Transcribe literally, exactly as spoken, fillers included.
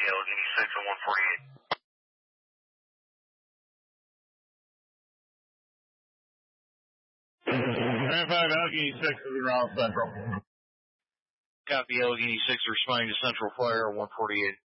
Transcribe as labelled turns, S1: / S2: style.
S1: Allegheny six and one forty-eight.
S2: Verify Allegheny six is around Central.
S3: Copy, Allegheny six responding to Central Flyer one forty-eight.